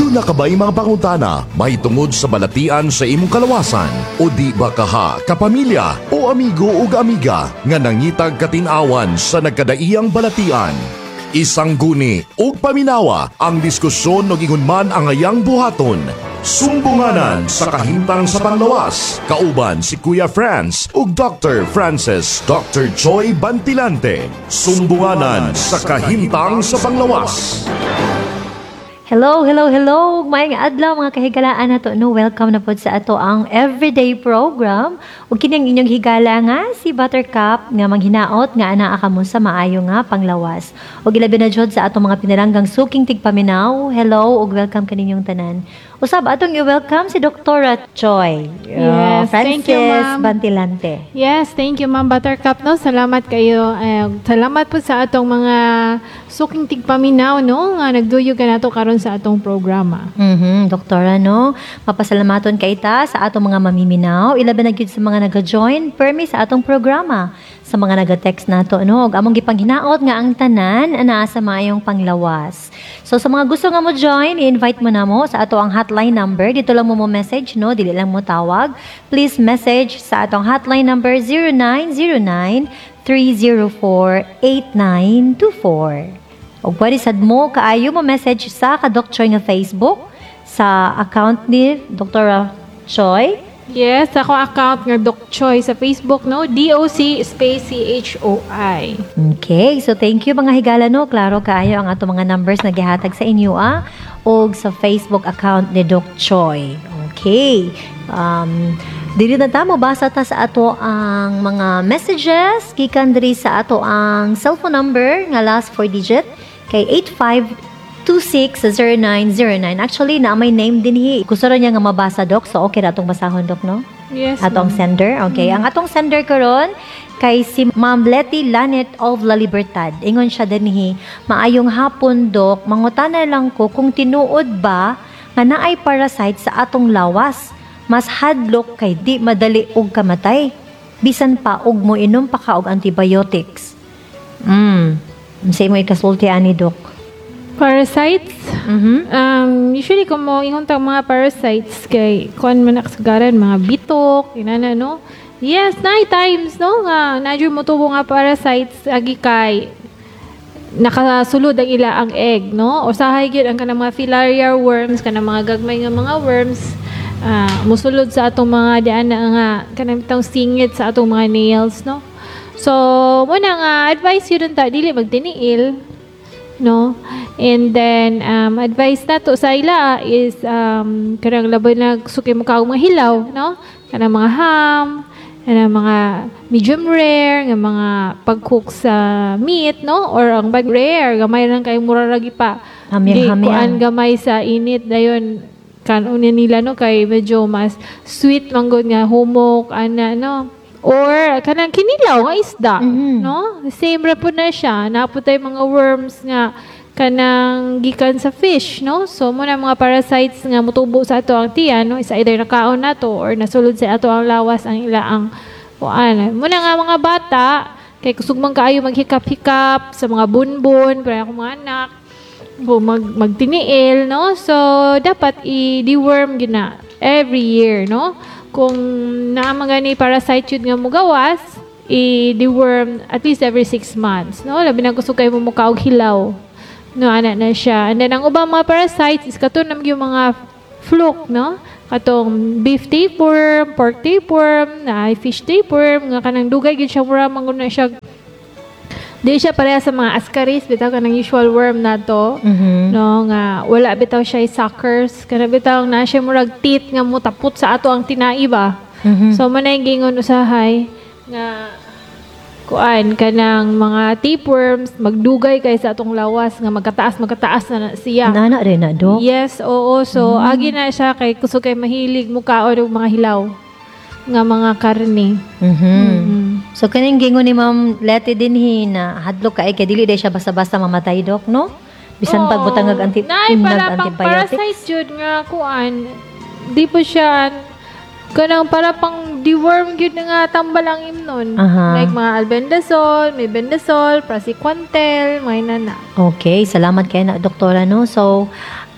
Aduna ka ba'y mga pangutana, mahitungod sa balatian sa imong kalawasan? O di ba kaha, kapamilya o amigo o amiga nga nangitag katinawan sa nagkadaiyang balatian? Isang guni o paminawa ang diskusyon no gingon man ang ayang buhaton. Sumbunganan sa kahintang sa panglawas. Kauban si Kuya Franz ug Dr. Francis Dr. Joy Bantilante. Sumbunganan sa kahintang sa panglawas. Hello. Maayong adlaw mga kahigalaan nato. Welcome na po sa ato ang everyday program. Ug kini ang inyong higala nga si Buttercup nga manghinaot nga anaa kamo sa maayo nga panglawas. Ug ilabi na jud sa ato mga pinaranggang suking tigpaminaw. Hello ug welcome kaninyong tanan. Usab atong i-welcome si Dr. Joy. Yes, Francis thank you, ma'am. Bantilante. Yes, thank you, Ma'am Buttercup. No? Salamat kayo. Salamat po sa atong mga suking tigpaminaw, no? Nga nagduyo ka na to karon sa atong programa. Doktora, no? Papasalamaton kay ta sa atong mga mamiminaw. Ilabi na gyud sa mga naga-join permi sa atong programa. Sa mga naga-text nato, no? Ug among gipanghinaot nga ang tanan anaa sa maayong panglawas. So sa mga gusto nga mo join, i-invite mo na mo sa ato ang hotline number. Dito lang mo message, no? Dili lang mo tawag. Please message sa atong hotline number 0909-304-8924. O pwede sad mo kaayo mo message sa Kadok Choi nga Facebook sa account ni Dr. Choi. Yes, ako account nga Doc Choi sa Facebook, no? DOC space CHOI. Okay, so thank you mga higala, no? Klaro kaayo ang ato mga numbers na gihatag sa inyo, o sa Facebook account ni Doc Choi. Okay. Dili na ta mo basa ta sa ato ang mga messages gikan diri sa ato ang cellphone number nga last 4 digit kay 85260909. Actually, na may name din gusto ra niya nga mabasa, Dok. So, okay na atong basahon, Dok, no? Yes, atong sender. Okay. Ang atong sender karon kay si Ma'am Letty Lanet of La Libertad. Ingon siya dinhi, maayong hapon, Dok. Mangutana lang ko kung tinuod ba nga naay parasite sa atong lawas. Mas hadlok kay di madali og kamatay. Bisan pa og mo inom pa ka og antibiotics. Say mo ikasulti ani, Dok. Parasites? Usually, kung mo ihuntang mga parasites kay kuan man nakasagaran, mga bitok, inana, no? Yes, 9 times, no? Nga, nadyo mo tubo nga parasites, agi kay nakasulod ang ila ang egg, no? O sahay gyud ang kanang mga filarial worms, kanang mga gagmay nga mga worms, musulod sa atong mga diana nga kanang bitang singit sa atong mga nails, no? So, muna nga, advice yun ta, dili magtiniil, no? And then, advice na to sa ila is, karang laban na suki mo ka mga hilaw, no? Kanang mga ham, kanang mga medium rare, nga mga pag-cook sa meat, no? Or ang bag rare, gamay lang kayo mura lagi pa. Kuan gamay sa init, dayon, kanunin nila, no? Kay medyo mas sweet manggod nga, humok, ana, no? Or kanang kinilaw nga isda, no? Same ra po na siya. Naputay mga worms nga kanang gikan sa fish, no? So muna mga parasites nga mutubo sa ato ang tiyan, no? Is either nakaon nato or nasulod sa ato ang lawas ang ilaang kuan. Muna nga mga bata kay kusugman kaayo maghikap-hikap sa mga bunbun para akong mga anak magtiniil, no? So dapat i-deworm gina every year, no? Kung naamang gani parasite yun nga mo gawas, i-deworm at least every 6 months. No? Labi na gusto kayo mo mukha og hilaw. No, anak na siya. And then, ang ubang mga parasites is katunam yung mga fluke, no? Katong beef tapeworm, pork tapeworm, fish tapeworm, nga kanang dugay, yun siya mura, na siya. Di siya pareha sa mga ascaris, bitaw ka ng usual worm na to. No, nga, wala bitaw siya suckers. Kana bitaw na siya murag teeth nga mo tapot sa ato ang tinaiba. So, manay gingon usahay nga kuan kanang mga tapeworms magdugay kay sa atong lawas nga magkataas na siya. Nana rin na, Dok? Yes, oo. So, agi na siya kay kusog kay mahilig mukaon og mga hilaw nga mga karne. So, kaning gingon ni Ma'am Letty dinhi na hadlok kay dili day siya basta-basta mamatay, Dok, no? Bisan pagbutang ng antibiotics. Parasite jud nga kuan. Di po siya kanang para pang deworm gyud nga tambal ang imnon. Like mga albendazole, may bendazole, praziquantel, may nana. Okay, salamat kay na doktora, no. So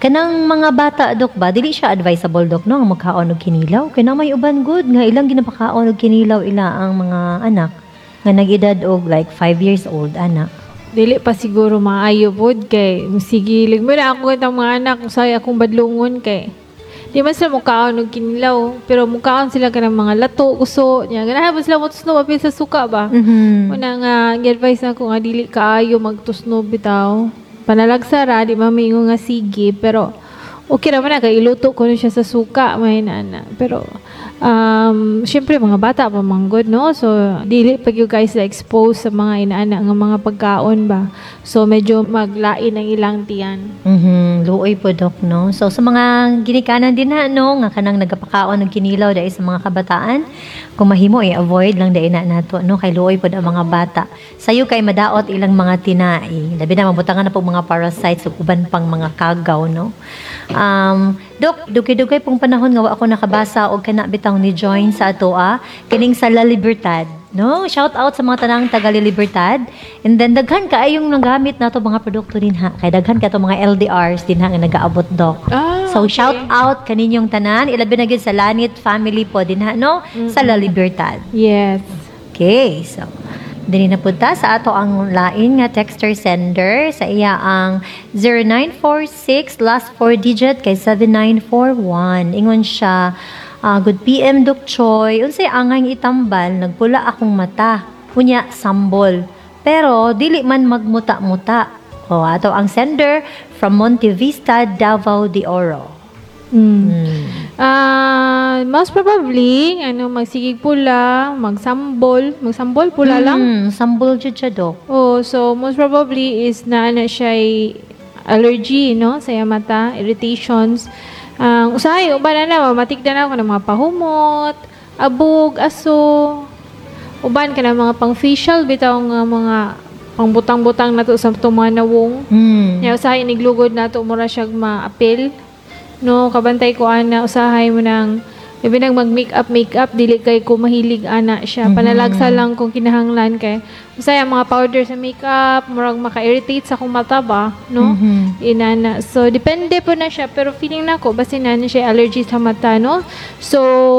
Kanang mga bata, Dok ba, dili siya advisable, Dok, no? Ang magkaon og kinilaw. Kaya may uban good nga ilang ginapakaon og kinilaw ila ang mga anak nga nag-edad og like 5 years old, anak. Dili pa siguro maayo pod kay sige mo na ako itang mga anak usay akong badlungon kay di man sila mukaon og kinilaw pero mukaon sila kanang mga lato uso nya ganahan pa sila motusno apil sa suka ba. Una nga gi-advise na ko nga dili kaayo magtusno bitaw panalagsara di mamingo nga sige pero okay naman na kay iluto ko na siya sa suka may nana pero syempre mga bata pa manggod no so dili pag you guys na expose sa mga inaana nga mga pagkaon ba so medyo maglain ang ilang tiyan. Luoy po, Dok, no? So, sa mga ginikanan din na, no, nga kanang nagapakaon ng kinilaw dahil sa mga kabataan, kung mahimo, avoid lang dahil na nato, no? Kay luoy po ang mga bata. Sayo kay madaot ilang mga tinai. Labi na, mabutangan na po mga parasites ug uban pang mga kagaw, no? Dok, dugay-dugay pong panahon nga ako nakabasa og kana bitaw ni Join sa atoa, kining sa La Libertad. No, shout out sa mga tanang taga Libertad. And then daghan kaayong nagamit nato mga produkto din ha. Kay daghan ka to mga LDRs din ha nga nagaabot, Dok. So okay. shout out kaninyong tanan, ilabi na gyud sa Lanit family po din ha, no? Sa La Libertad. Yes. Okay, so dili na punta sa ato ang lain nga texter sender sa iya ang 0946 last 4 digit kay 7941. Ingon siya, good PM, Dok Choy. Unsay angay itambal, nagpula akong mata. Unya, sambol. Pero, dili man magmuta-muta. O, ato ang sender from Monte Vista, Davao de Oro. Most probably, magsigig pula, magsambol pula lang. Sambol jud siya, Dok. Oh, so most probably is na siya allergy, no? Sa iyang mata, irritations. Usahay, uban na matikdan ako ng mga pahumot, abog, aso, uban ka ng mga pang-facial, bitaw nga mga pang-butang-butang na to sa tumanawong. Usahay, niglugod na to, mura siya maapil. No, kabantay ko, ana, usahay mo ng Ibi nang mag-makeup, dili kay ko mahilig ana siya. Panalagsa lang kung kinahanglan kay. Masaya mga powder sa makeup, murag maka-irritate sa akong mata ba, no? Inana. So, depende po na siya. Pero feeling na ko, basta na siya allergy sa mata, no? So,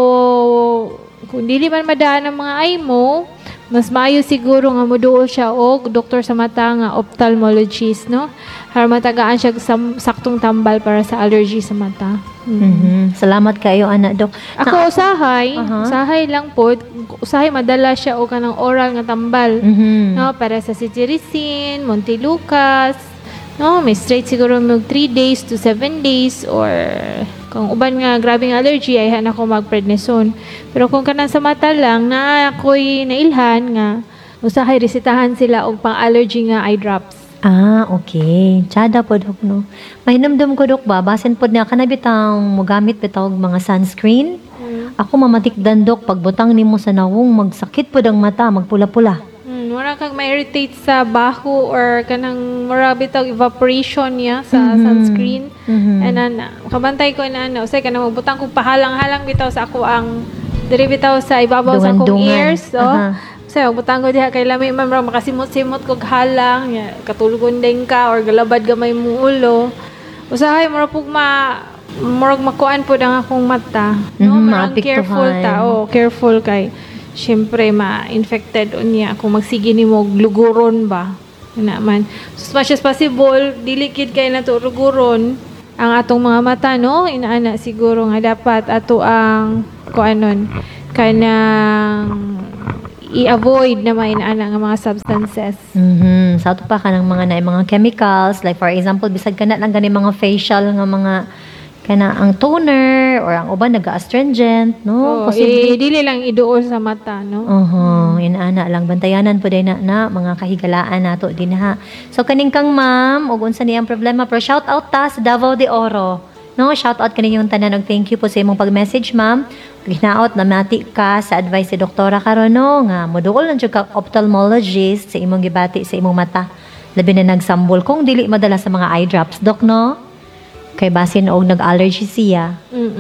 kung dili man madaan ang mga eye mo, mas maayo siguro nga moduol siya og doktor sa mata nga ophthalmologist, no? Para matagaan siya saktong tambal para sa allergy sa mata. Salamat kayo, anak, Dok. Ako usahay lang po, usahay madala siya o kanang oral nga tambal. No, para sa cetirizine, Montelukast, no, may straight siguro mag 3 days to 7 days or kung uban nga grabing allergy ay han ako mag-prednisone. Pero kung kanang sa mata lang na ako'y nailhan nga usahay resetahan sila og pang-allergy nga eye drops. Okay. Tsada po, Dok, no? Mahinamdam ko, Dok, ba? Basin po niya, kanabitang mogamit bitaw og mga sunscreen. Ako mamatikdan, Dok, pagbutang nimo sa nawong, magsakit po ang mata, magpula-pula. Wala kang ma-irritate sa baho or kanang mura bitaw evaporation niya sa sunscreen. And kabantay ko na usay kanang magbutang kong pahalang-halang bitaw sa ako ang diri bitaw sa ibabaw sa akong ears. So, so, butang ko diha kay lami man makasimot-simot kog halang, katulgon din ka or galabad gamay mo ulo. Usahay mura pug murag makuan pud ang akong mata. No, careful ta. Careful kay syempre ma-infected unya kung magsige nimo og luguron ba. Naman. So, as much as possible, dilikid kay nato luguron ang atong mga mata, no? Inaana siguro nga dapat ato ang kuanon kanang i-avoid na mainana nga mga substances. Sa ato pa ka ng mga chemicals, like for example, bisag ka na lang gani mga facial nga mga kana ang toner or ang uban naga-astringent, no? Dili lang iduol sa mata, no? Inaana lang bantayanan po din na mga kahigalaan nato din ha. So kaning kang ma'am, ug unsa niyang problema, pero shout out ta sa Davao de Oro. No, shout out kaninyong tanan og thank you po sa imong pag-message, ma'am. Ginaot na mati ka sa advice si Doktora karon, no, nga moduol lang jud ka ophthalmologist sa imong gibati sa imong mata. Labi na nagsambol kung dili madala sa mga eye drops, Dok, no? Kay basin og nag-allergy siya.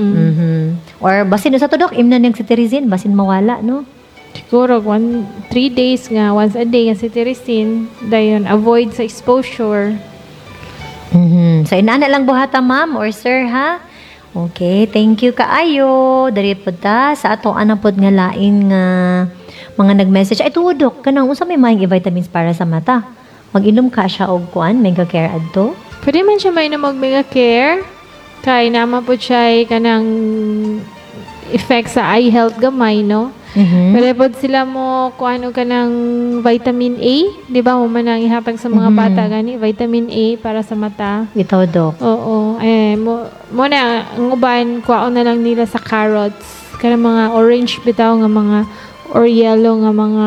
Or basin sa to, Dok, imna niyang cetirizine, basin mawala, no? Siguro 3 days nga once a day ang cetirizine, dayon avoid sa exposure. So, inana lang buhata, ma'am or sir, ha? Okay, thank you kaayo. Dari po ta sa ato anang pod nga lain nga mga nag-message. Ay, tuwodok, kanang unsa may maing vitamins para sa mata? Mag-inom ka siya og kuan, Mega Care adto? Pwede man siya may na mag-mega care. Kaya naman po siya kanang effect sa eye health gamay, no? Pwede po sila mo kung ano ka ng vitamin A. Di ba? Mo man ang ihatag sa mga bata gani. Vitamin A para sa mata. Ito, Dok. Oo. Mo na, ang uban, kuwaon na lang nila sa carrots. Kaya mga orange bitaw nga mga or yellow nga mga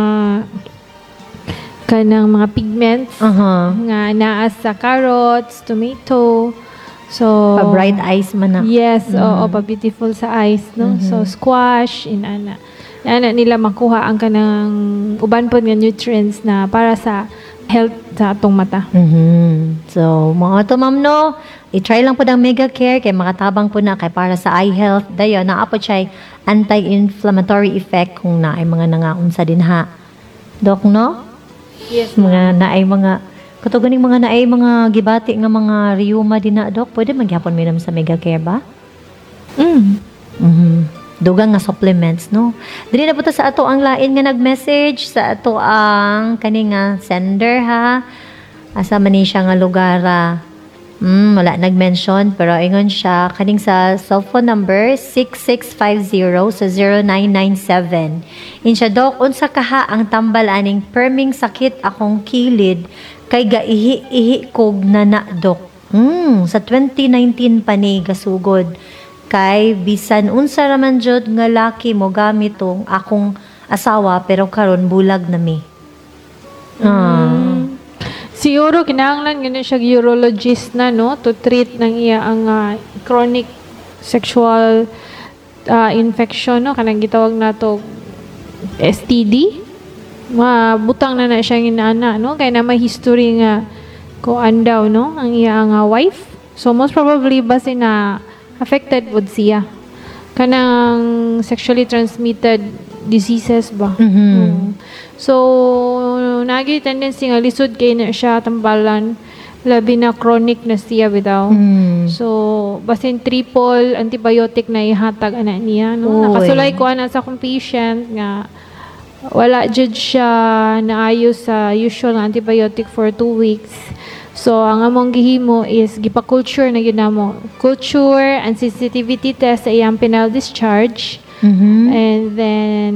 kanang mga pigments nga naa sa carrots, tomato. So, Pa-bright eyes man na. yes, oo, pa-beautiful sa eyes, no? So, squash, inana. Inana nila makuha ang kanang uban po nga nutrients na para sa health sa atong mata. So, mga to, ma'am, no? I-try lang po ng Mega Care kay makatabang po na kay para sa eye health. Dayo, naapot siya anti-inflammatory effect kung na ay mga nangaunsa din ha. Dok, no? Yes, Mga naay mga katuganing mga naay mga gibati nga mga rheuma din na, Dok. Pwede magyapon minam sa Mega Care ba? Dugang nga supplements, no? Dili na po ta sa ato ang lain nga nag-message sa ato ang kani nga sender, ha? Asa man ni siya nga lugar, wala nag-mention, pero ingon siya kaning sa cellphone number 6650 sa 0997. Insya, Dok, unsa kaha ang tambal aning perming sakit akong kilid kay gaihi-ihi kog na Dok. Sa 2019 pa ni gasugod. Kay bisan unsa raman jud nga laki mo gamit tong akong asawa pero karon bulag na mi. Siguro kinahanglan ganun siya urologist na, no, to treat ng iya ang chronic sexual infection, no, kanang gitawag nato STD. Mabutang na siya ginana, no, kay na may history nga kuan daw, no, ang iya nga wife. So most probably base na affected would siya kanang sexually transmitted diseases ba. So nagi tendency nga lisod kay na siya tambalan labi na chronic na siya bitaw. So basin triple antibiotic na ihatag ana niya, no. Nakasulay ko ana sa akong patient nga wala jud siya naayo sa usual nga antibiotic for 2 weeks. So, ang among gihimo is gipa-culture na yun namo. Culture and sensitivity test sa iyang penile discharge. And then,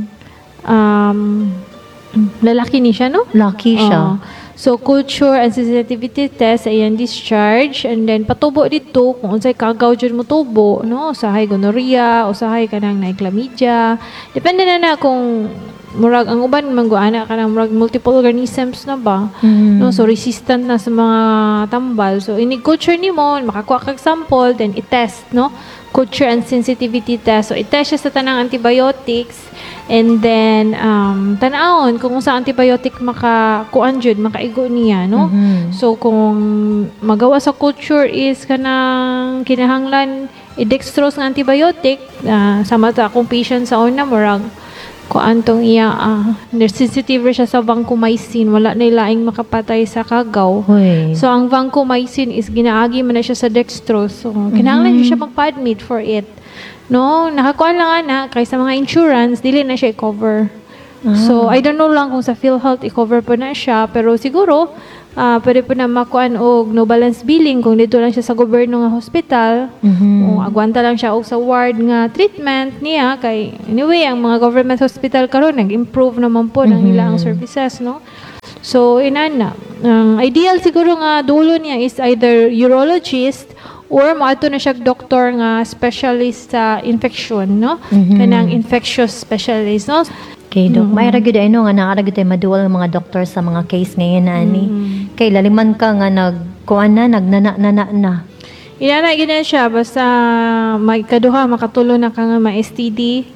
lalaki ni siya, no? Lucky siya. So, culture and sensitivity test sa iyang discharge. And then, patubo dito kung unsay kagaw dyan mo tubo, no? Usahay gonorrhea, usahay ka nang na chlamydia. Depende na kung murag ang uban mangguana ka ng murag multiple organisms na ba, no, so resistant na sa mga tambal. So ini culture nimo makakuha kag sample then i-test, no, culture and sensitivity test. So i-test siya sa tanang antibiotics and then tan-awon kung sa antibiotic makakuan jud makaigo niya, no. So kung magawa sa culture is kanang kinahanglan i-dextrose nga antibiotic sa mata akong patient sa una murag kuan tong iya sensitive siya sa vancomycin, wala na ilaing makapatay sa kagaw. So ang vancomycin is ginaagi man na siya sa dextrose. So kinahanglan siya magpa-admit for it. No, nakakuha lang ana kay sa mga insurance dili na siya i-cover. So I don't know lang kung sa PhilHealth i-cover pa na siya, pero siguro pwede po na makuan og no balance billing kung dito lang siya sa gobyerno nga hospital. O agwanta lang siya og sa ward nga treatment niya kay anyway ang mga government hospital karon nag-improve naman po ng ilang services, no. So inana ideal siguro nga dulo niya is either urologist or maato na siya doktor nga specialist sa infection, no, kanang infectious specialist, no. Okay, Dok. May ragyo da nga nakaragyo tayo maduwal ng mga doktor sa mga case ngayon na ani. Kay laliman ka nga nagkuan na, nagnana na. Inana gina siya basta may kaduha makatulo na ka nga ma-STD.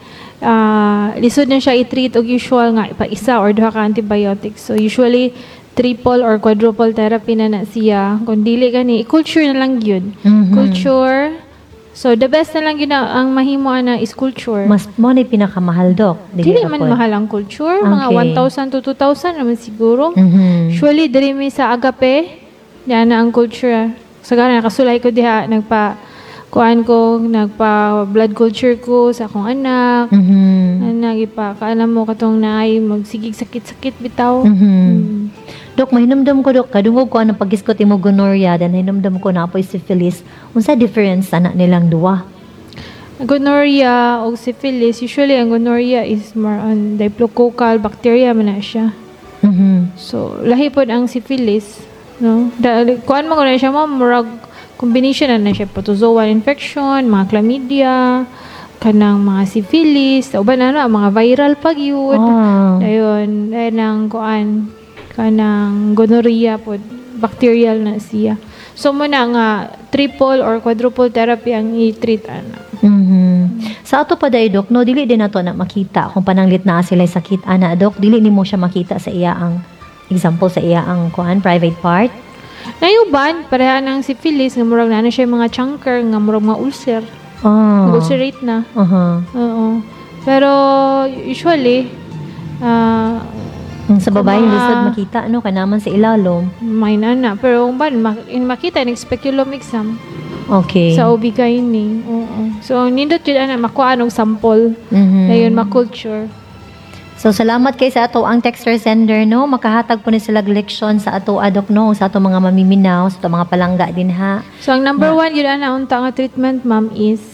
Lisod na siya i-treat og usual nga pa isa or duha ka antibiotics. So usually triple or quadruple therapy na siya. Kung dili gani, i-culture na lang yun. Culture. So, the best na lang ang mahimo na is culture. Mas mo na pinakamahal, Dok. Dili man mahal ang culture. Mga 1,000 to 2,000 naman siguro. Usually, dili mi sa Agape. Yan na ang culture. Sagana nakasulay ko diha, nagpa blood culture ko sa akong anak. Kaalam mo katong naay magsigig sakit-sakit bitaw. Dok, mahinumdum ko, Dok, kadungog ko ang pag-iskot imo gonorrhea, then hinumdum ko na apoy syphilis. Unsa difference ana nilang duwa? Gonorrhea o syphilis, usually ang gonorrhea is more on diplococcal bacteria man na siya. So, lahi pod ang syphilis, no? Kuan mo ko na siya mo, murag combination na siya, protozoal infection, mga chlamydia, kanang mga syphilis, uban na mga viral pag yun. Ayun, ang kuan, kanang gonorrhea pod, bacterial na siya. So, muna nga, triple or quadruple therapy ang i-treat, ana. Sa ato pa day, Dok, no, dili din nato na makita kung pananglit na sila sakit, ana, Dok, dili ni mo siya makita sa iya ang, example, sa iya ang kuan, private part. Nayuban, pareha ng syphilis, nga murag na siya mga chunker, nga murag mga ulcer. Ulcerate na. Oo. Pero, usually, sa babae, lisod makita, no, kanaman sa ilalom. May na. Pero, kung ba, makita, nag-speculum exam. Okay. Sa OB-GYN. Oo. So, nindot yun, makuha anong sample. Dayon, makulture. So, salamat kay sa ato ang texter sender, no? Makahatag po ni sila leksyon sa ato adok, no? Sa ato mga mamiminaw, sa ato mga palangga din, ha? So, ang number one, yun unta nga treatment, ma'am, is?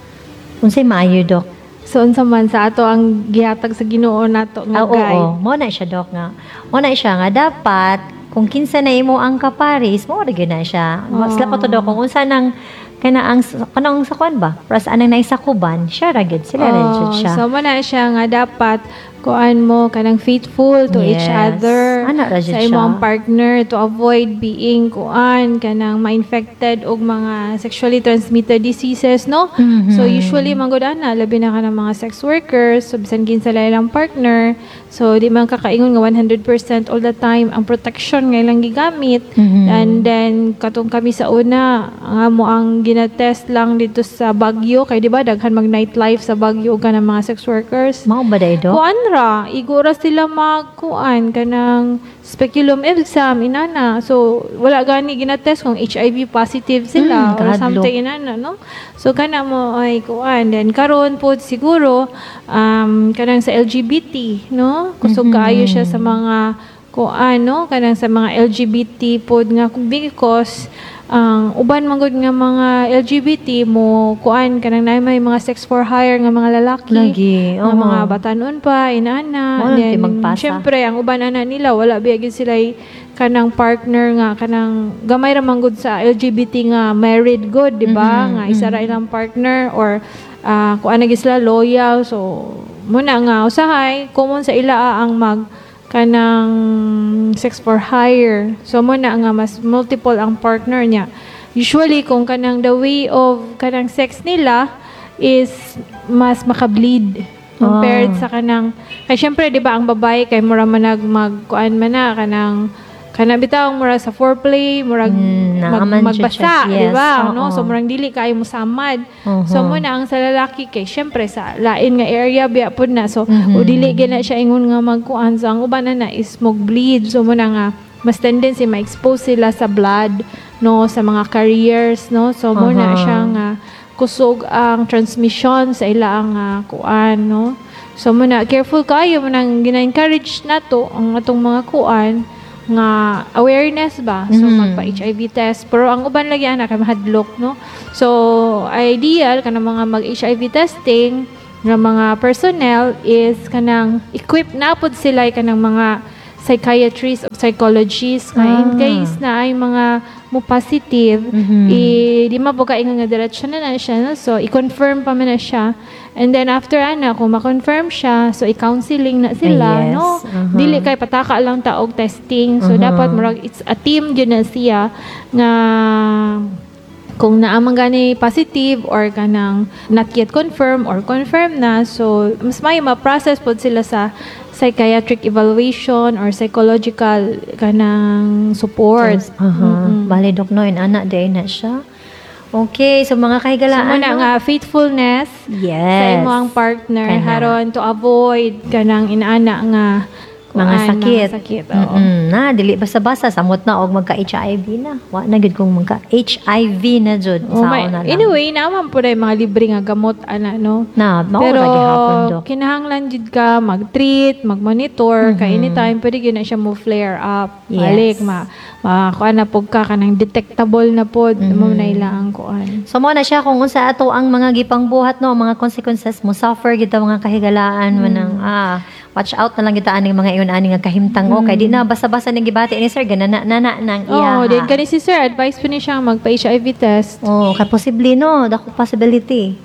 Unsay maayo, Dok? So, unsa man sa ato ang gihatag sa Ginoo nato nga guide. Oo. Mo na siya, Dok, nga. Mo na siya nga, dapat, kung kinsa na imo ang kaparis, mo na na siya. Sila pa to, Dok, kung unsa nang kanang sa kwan ba? Pras anang naisakuban, siya ragid. Sila ragid siya. So, mo na siya nga dapat kuan mo kanang faithful to each other sa imong partner to avoid being kuan kanang ma-infected og mga sexually transmitted diseases, no? So usually manggod ana labi na kanang mga sex workers, so bisan kinsa ilang partner, so di man kakaingon nga 100% all the time ang protection nga ilang gigamit. And then katong kami sa una nga mo ang ginatest lang dito sa Baguio kay di ba daghan mag nightlife sa Baguio kanang mga sex workers. Mao ba day, Dok? Kuan ra, igura sila magkuan kanang speculum exam inana. So wala gani ginatest kung HIV positive sila or something inana, no? So kana mo ay kuan, then karon pod siguro kanang sa LGBT, no? Kusog kaayo siya sa mga kuan, no? Kanang sa mga LGBT pod nga because ang uban manggod nga mga LGBT mo kuan kanang nay may mga sex for hire nga mga lalaki lagi nga mga batanon pa inana, then syempre ang uban ana nila wala biya sila kanang partner nga kanang gamay ra manggod sa LGBT nga married good, di ba? Nga isa ra ilang partner or kuan na sila loyal, so muna nga usahay common sa ila ang mag kanang sex for hire. So mo na nga mas multiple ang partner niya. Usually kung kanang the way of kanang sex nila is mas maka-bleed compared sa kanang kay syempre di ba ang babae kay mura man magkuan man na kanang bitaw mura sa foreplay murag magbasa, di ba? No? So murang dili kayo mo samad. So mo na ang sa lalaki kay syempre sa lain nga area biya pud na. So o dili gina siya ingon nga magkuan. So ang uban na is mag-bleed. So mo na nga mas tendency ma-expose sila sa blood, no, sa mga carriers, no. So mo na siya nga kusog ang transmission sa ilang kuan, no. So mo na careful kayo mo nang gina-encourage nato ang atong mga kuan nga awareness ba, so magpa-HIV test, pero ang uban lagi ana kay mahadlok, no. So ideal kanang mga mag-HIV testing nga mga personnel is kanang equipped na pud sila kanang mga psychiatrists o psychologists nga in case na ay mga mo positive, di mabukaingon nga diretsyon na siya, no? So i-confirm pa man na siya, and then after kung ma-confirm siya, so i-counseling na sila, no? Dili kay pataka lang taog testing, so dapat murag it's a team gyud na siya nga kung naamang gani positive or kanang not yet confirm or confirm na, so mas may ma-process pod sila sa psychiatric evaluation or psychological kanang support. Bale, Dok, no, anak day na siya. Okay, so mga kahigalaan. So muna nga faithfulness sa imong partner haron to avoid kanang inana nga Mga sakit. Oo. Na, dili basta-basta. Samot na og magka-HIV na. Wa na gud kung magka-HIV na jud. Na lang. Anyway, naman po na yung mga libre nga gamot, no? Na, Pero, maura gihapon, Dok. kinahanglan jud ka mag-treat, mag-monitor, kaya anytime, pwede yun na siya mo flare up. Yes. Balik, kuan na po ka, kanang detectable na po, mo na ilang kuan. So mo na siya kung unsa ato ang mga gipang buhat no, mga consequences mo suffer kita mga kahigalaan mo nang watch out na lang kita aning mga iyon ani nga kahimtang kay di na basta-basta ning gibati ni sir ganana nang iya. Din kani si sir advice po ni siya magpa-HIV test. Kay posible no, dako possibility.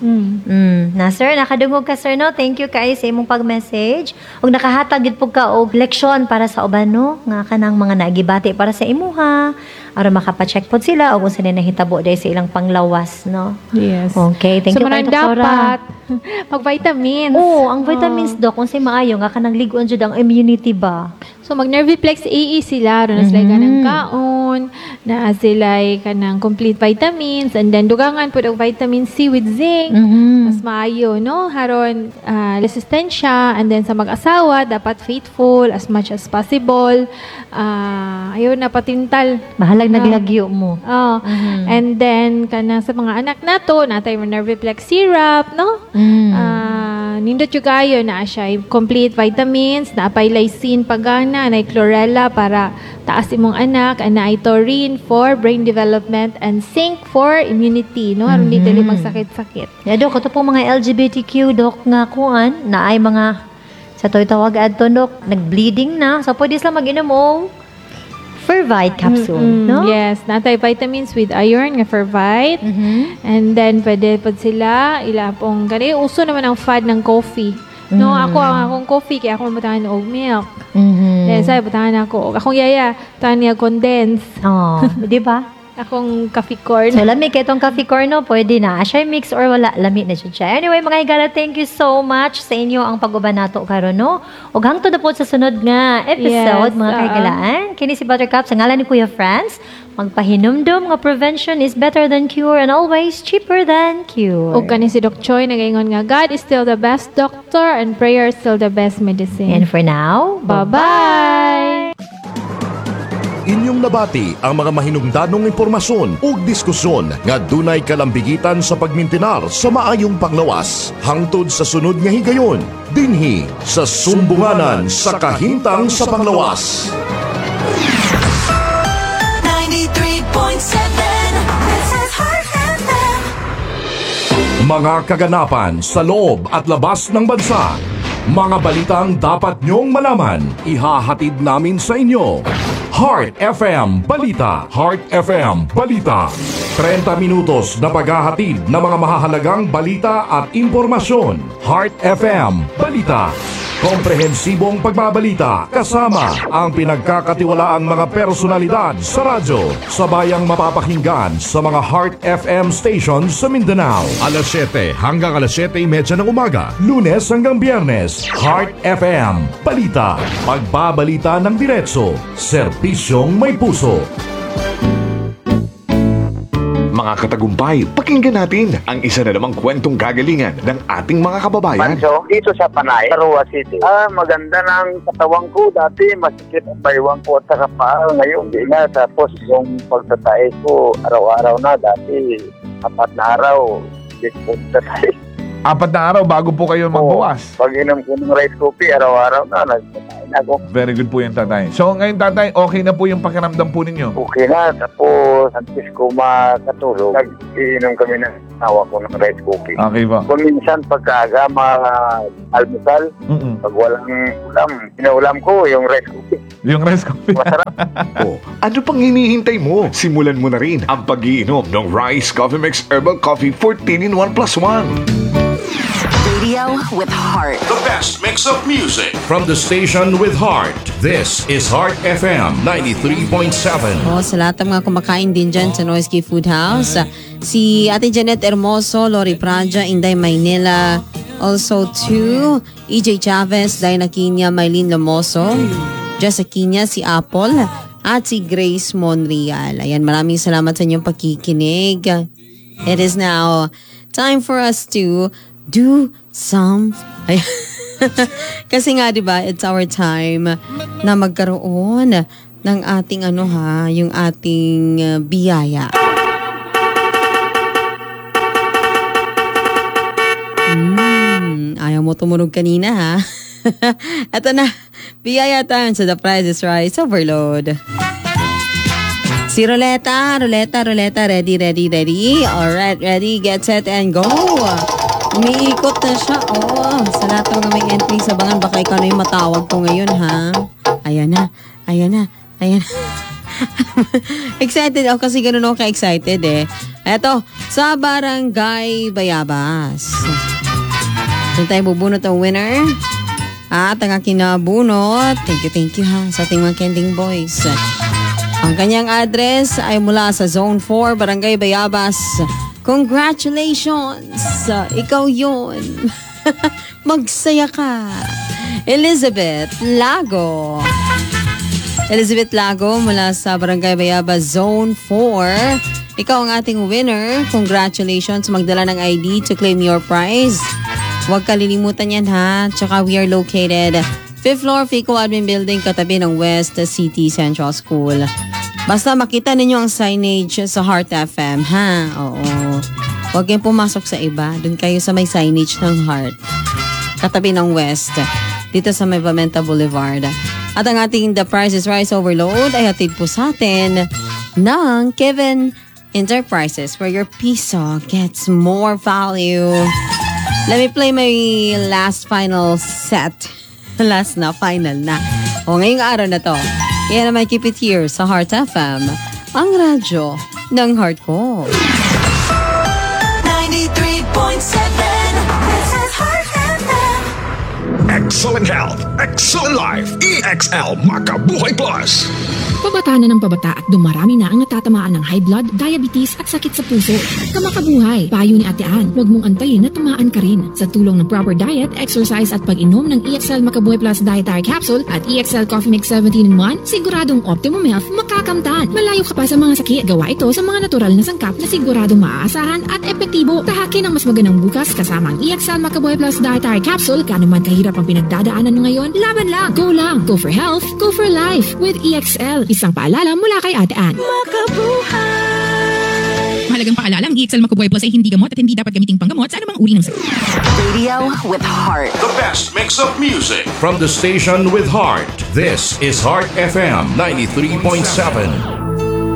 Na sir, nakadungog ka sir no. Thank you kay sa imong pag-message. Ug nakahatag gid pug ka og leksyon para sa uban no, nga kanang mga nagibati para sa imuha. Aron makapacheck pod sila og unsa na nahitabo dahil sa ilang panglawas no. Yes. Okay, thank you kay doktora. Dapat mag-vitamins. Ang vitamins dok kung maayo nga kanang ligon jud ang immunity ba. So mag-Nerviplex AA sila, ron na sila kanang kaon, na sila kanang complete vitamins, and then dugangan po ang vitamin C with zinc, mas maayo, no? Haron resistensya, and then sa mag-asawa, dapat faithful as much as possible. Ayaw na patintal. Bahalag naglagyo mo. And then, kanang sa mga anak nato, natay mo Nerviplex syrup, no? Nindot yung kayo na siya complete vitamins, na apay lysine pagana, na chlorella para taas imong anak, na taurine for brain development, and zinc for immunity, no? Aron di dili magsakit-sakit. Ya dok, ito pong mga LGBTQ dok nga kuan, na ay mga sa to'y tawag adto dok, nag-bleeding na. So pwede sila mag-inom o Fervite capsule, no? Yes, natay vitamins with iron nga Fervite. And then pwede pa sila ilapong gani uso naman ang fad ng coffee. No, akong coffee kaya ako mabutahan og milk. Then sa butahan ako akong yaya tanya condense. Di ba? Akong coffee corn. So, lamig itong coffee corn, no? Pwede na. Siya mix or wala, lamig na siya. Anyway, mga higala, thank you so much sa inyo ang pag-uban nato karon, no? Ug hangtod na po sa sunod nga episode, mga kahigalaan. Kini si Buttercup sa ngalan ni Kuya Franz. Magpahinumdum nga prevention is better than cure and always cheaper than cure. O kani si Doc Choi nagaingon nga God is still the best doctor and prayer is still the best medicine. And for now, bye-bye! Inyong nabati ang mga mahinungdanong impormasyon ug diskusyon nga dunay kalambigitan sa pagmintinar sa maayong panglawas. Hangtod sa sunod nga higayon, dinhi sa Sumbunganan sa Kahintang sa Panglawas. 93.7 This is Heart FM. Mga kaganapan sa loob at labas ng bansa. Mga balitang dapat nyong malaman, ihahatid namin sa inyo. Heart FM Balita. Heart FM Balita. 30 minutos na paghahatid ng mga mahahalagang balita at impormasyon. Heart FM Balita. Komprehensibong pagbabalita kasama ang pinagkakatiwalaang mga personalidad sa radyo. Sabayang mapapakinggan sa mga Heart FM stations sa Mindanao. Alas 7 hanggang alas 7:30 ng umaga. Lunes hanggang Biyernes. Heart FM Balita. Pagbabalita ng diretso. Serbisyong may puso. Mga katagumpay, pakinggan natin ang isa na namang kwentong kagalingan ng ating mga kababayan. Manso, dito sa Panay, Arua City. Maganda ng katawang ko. Dati, masikip ang baywang ko at saka paa. Ngayon, di na. Tapos, yung pagtatay ko, araw-araw na. Dati, 4 na araw, di ko tatay. 4 na araw bago po kayo magbawas. Pag inom ko ng rice coffee, araw-araw na, nagtatay na ako. Very good po yung tatay. So ngayon tatay, okay na po yung pakiramdam po ninyo? Okay na. Tapos, antes ko makatulog, nag-iinom kami ng awa ko ng rice coffee. Okay po. Kung minsan, pagkaaga, almusal, pag walang ulam, pinaulam ko yung rice coffee. Yung rice coffee. Masarap. O, ano pang hinihintay mo? Simulan mo na rin ang pag-iinom ng Rice Coffee Mix Herbal Coffee 14-in-1 + 1. Radio with heart. The best mix of music from the station with heart. This is Heart FM 93.7. Sa lahat ng mga kumakain din dyan sa Noisky Food House. Si Ate Janet Hermoso, Lori Praja, Inday Maynila. Also to EJ Chavez, Dina Kinya, Maylene Lomoso, Jessa Kinya, si Apple, at si Grace Monreal. Ayan, maraming salamat sa inyong pakikinig. It is now time for us to do some... Kasi nga, di ba, it's our time na magkaroon ng ating yung ating biyaya. Ayaw mo tumunog kanina, ha? Ito na, biyaya time sa The Price is Right Overload. Si Roleta, ready. Alright, ready, get set, and go. Umiikot na siya. Sa lahat ng mga may entry sa bangan, baka ikaw na yung matawag ko ngayon, ha? Ayan na. Excited ako kasi ganun ako ka-excited eh. Eto, sa Barangay Bayabas. Doon tayo bubunot ang winner. At ang aking nabunot, thank you ha, sa ating mga Kending Boys. Ang kanyang address ay mula sa Zone 4, Barangay Bayabas. Congratulations! Ikaw yun. Magsaya ka. Elizabeth Lago mula sa Barangay Bayabas, Zone 4. Ikaw ang ating winner. Congratulations. Magdala ng ID to claim your prize. Huwag kalilimutan yan ha. Tsaka we are located 5th floor, FICO Admin Building, katabi ng West City Central School. Basta makita ninyo ang signage sa Heart FM, ha? Oo. Huwag kayong pumasok sa iba. Doon kayo sa may signage ng Heart. Katabi ng West. Dito sa may Pamenta Boulevard. At ang ating The Price is Right Overload ay hatid po sa atin ng Kevin Enterprises, where your piso gets more value. Let me play my last final set. Last na, final na. Ngayong araw na to. Kaya naman keep it here sa Heart FM, ang radyo ng heart ko. 93.7. This is Heart FM. Excellent health, excellent life. EXL Makabuhay Plus. Pabata na ng pabata at dumarami na ang natatamaan ng high blood, diabetes at sakit sa puso. Kamakabuhay, payo ni Ate Ann, huwag mong antayin na tumaan ka rin. Sa tulong ng proper diet, exercise at pag-inom ng EXL Makabuhay Plus Dietary Capsule at EXL Coffee Mix 17-in-1, siguradong optimum health makakamtan. Malayo ka pa sa mga sakit. Gawa ito sa mga natural na sangkap na siguradong maaasahan at epektibo. Tahakin ang mas magandang bukas kasama ang EXL Makabuhay Plus Dietary Capsule. Kano man kahirap ang pinagdadaanan mo ngayon, laban lang, go lang. Go for health, go for life with EXL. Isang paalala mula kay Ate Ann. Mahalagang paalala, ang EXL Makabuhay Plus ay hindi gamot at hindi dapat gamiting panggamot sa anumang uri ng sakit. Radio with heart. The best mix of music from the station with heart. This is Heart FM 93.7.